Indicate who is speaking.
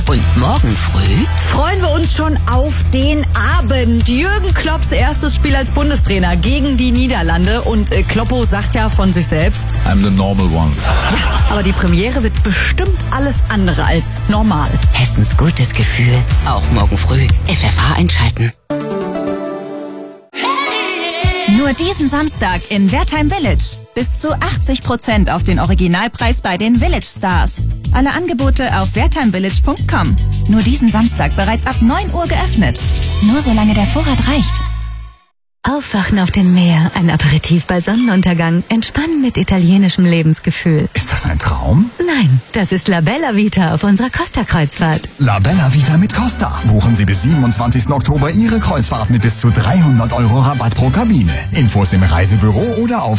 Speaker 1: Und morgen früh
Speaker 2: freuen wir uns schon auf den Abend. Jürgen Klopps erstes Spiel als Bundestrainer gegen die Niederlande. Und Kloppo sagt ja von sich selbst:
Speaker 3: I'm the normal one.
Speaker 2: Ja, aber die Premiere wird bestimmt alles andere als normal.
Speaker 1: Hessens gutes Gefühl. Auch morgen früh FFH einschalten.
Speaker 4: Nur diesen Samstag in Wertheim Village. Bis zu 80% auf den Originalpreis bei den Village Stars. Alle Angebote auf wertheimvillage.com. Nur diesen Samstag bereits ab 9 Uhr geöffnet. Nur solange der Vorrat reicht.
Speaker 5: Aufwachen auf dem Meer, ein Aperitif bei Sonnenuntergang, entspannen mit italienischem Lebensgefühl.
Speaker 6: Ist das ein Traum?
Speaker 5: Nein, das ist La Bella Vita auf unserer Costa-Kreuzfahrt.
Speaker 6: La Bella Vita mit Costa. Buchen Sie bis 27. Oktober Ihre Kreuzfahrt mit bis zu 300 € Rabatt pro Kabine. Infos im Reisebüro oder auf